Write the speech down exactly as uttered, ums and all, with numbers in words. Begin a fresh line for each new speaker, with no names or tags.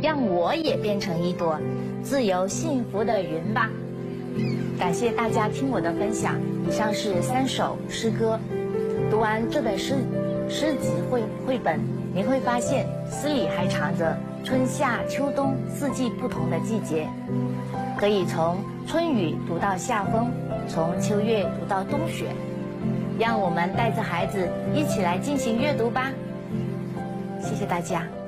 让我也变成一朵自由幸福的云吧。感谢大家听我的分享，以上是三首诗歌。读完这本诗诗集绘绘本，您会发现诗里还藏着春夏秋冬四季不同的季节，可以从春雨读到夏风，从秋月读到冬雪。让我们带着孩子一起来进行阅读吧。谢谢大家。